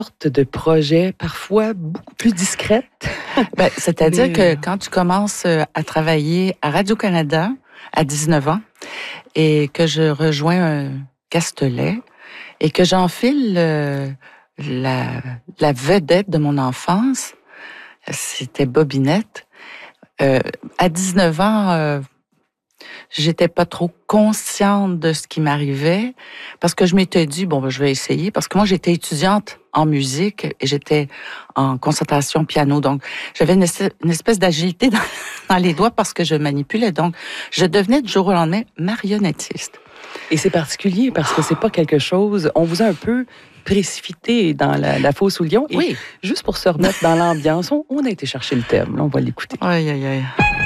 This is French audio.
sorte de projet parfois beaucoup plus discrète. C'est-à-dire que quand tu commences à travailler à Radio-Canada à 19 ans et que je rejoins Castelet et que j'enfile la vedette de mon enfance, c'était Bobinette. À 19 ans, j'étais pas trop consciente de ce qui m'arrivait parce que je m'étais dit, je vais essayer. Parce que moi, j'étais étudiante en musique et j'étais en concertation piano. Donc, j'avais une espèce d'agilité dans les doigts parce que je manipulais. Donc, je devenais du jour au lendemain marionnettiste. Et c'est particulier parce que c'est pas quelque chose... On vous a un peu précipité dans la fosse au lion. Et oui. Juste pour se remettre dans l'ambiance, on a été chercher le thème. Là, on va l'écouter. Aïe, aïe, aïe.